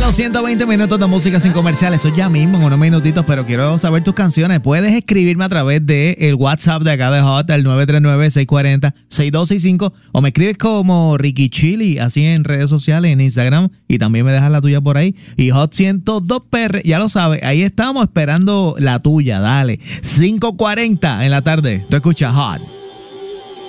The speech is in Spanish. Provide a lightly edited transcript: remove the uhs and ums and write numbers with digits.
Bueno, 120 minutos de música sin comerciales. Eso ya mismo, en unos minutitos, pero quiero saber tus canciones. Puedes escribirme a través del WhatsApp de acá de Hot, el 939-640-6265, o me escribes como Ricky Chili, así en redes sociales, en Instagram, y también me dejas la tuya por ahí. Y Hot 102 PR, ya lo sabes, ahí estamos esperando la tuya, dale. 5:40 en la tarde. Tú escuchas Hot.